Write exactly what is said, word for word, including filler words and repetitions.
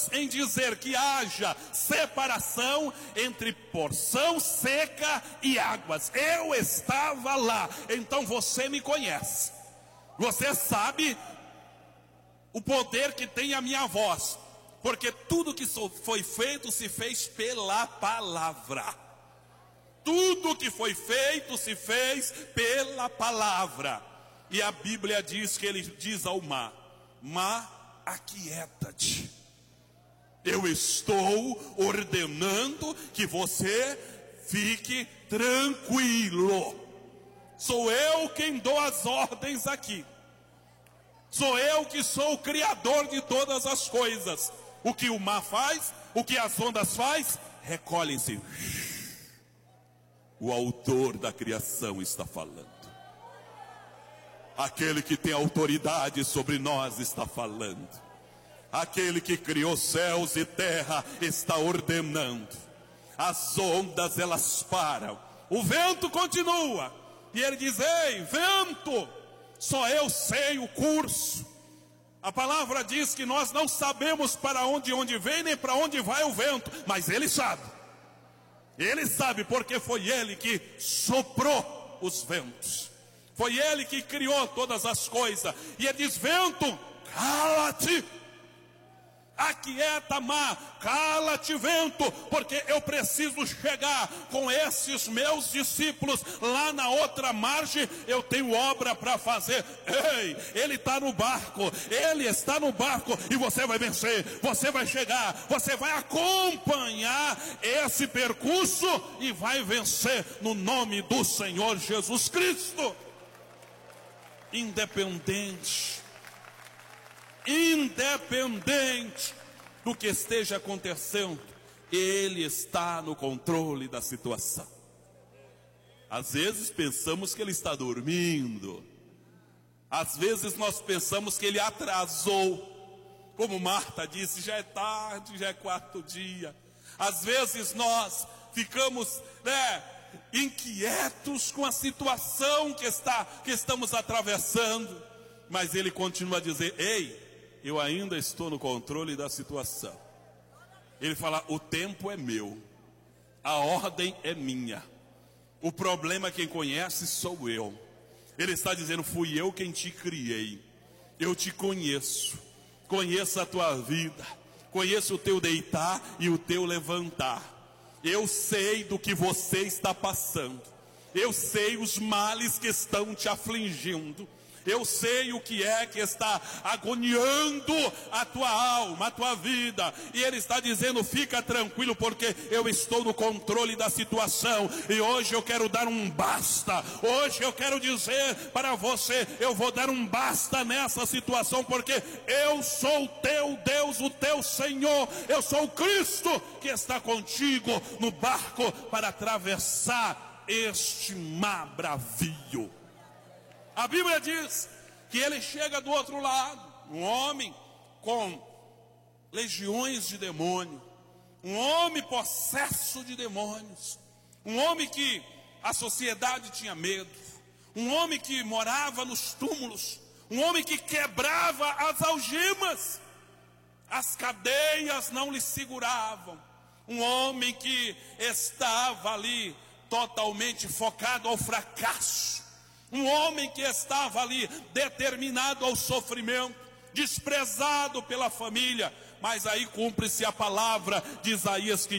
em dizer que haja separação entre porção seca e águas. Eu estava lá, então você me conhece. Você sabe o poder que tem a minha voz, porque tudo que foi feito se fez pela palavra. Tudo que foi feito se fez pela palavra. E a Bíblia diz que ele diz ao mar: mar, aquieta-te. Eu estou ordenando que você fique tranquilo. Sou eu quem dou as ordens aqui. Sou eu que sou o criador de todas as coisas. O que o mar faz, o que as ondas faz, recolhem-se. O autor da criação está falando. Aquele que tem autoridade sobre nós está falando. Aquele que criou céus e terra está ordenando. As ondas, elas param. O vento continua. E ele diz: ei, vento, só eu sei o curso. A palavra diz que nós não sabemos para onde, onde vem, nem para onde vai o vento. Mas ele sabe. Ele sabe porque foi ele que soprou os ventos. Foi ele que criou todas as coisas. E ele diz: vento, cala-te. Aquieta, mar, cala-te, vento, porque eu preciso chegar com esses meus discípulos lá na outra margem. Eu tenho obra para fazer. Ei, ele está no barco, ele está no barco, e você vai vencer, você vai chegar, você vai acompanhar esse percurso e vai vencer no nome do Senhor Jesus Cristo. Independente Independente do que esteja acontecendo, ele está no controle da situação. Às vezes pensamos que ele está dormindo. Às vezes nós pensamos que ele atrasou. Como Marta disse, já é tarde, já é quarto dia. Às vezes nós ficamos, né, inquietos com a situação que, está, que estamos atravessando. Mas ele continua a dizer: ei, eu ainda estou no controle da situação. Ele fala: o tempo é meu, a ordem é minha, o problema quem conhece sou eu. Ele está dizendo: fui eu quem te criei, eu te conheço, conheço a tua vida, conheço o teu deitar e o teu levantar. Eu sei do que você está passando, eu sei os males que estão te afligindo. Eu sei o que é que está agoniando a tua alma, a tua vida. E ele está dizendo: fica tranquilo, porque eu estou no controle da situação. E hoje eu quero dar um basta. Hoje eu quero dizer para você: eu vou dar um basta nessa situação, porque eu sou o teu Deus, o teu Senhor. Eu sou o Cristo que está contigo no barco para atravessar este mar bravio. A Bíblia diz que ele chega do outro lado, um homem com legiões de demônio, um homem possesso de demônios, um homem que a sociedade tinha medo, um homem que morava nos túmulos, um homem que quebrava as algemas, as cadeias não lhe seguravam, um homem que estava ali totalmente focado ao fracasso, um homem que estava ali determinado ao sofrimento, desprezado pela família. Mas aí cumpre-se a palavra de Isaías que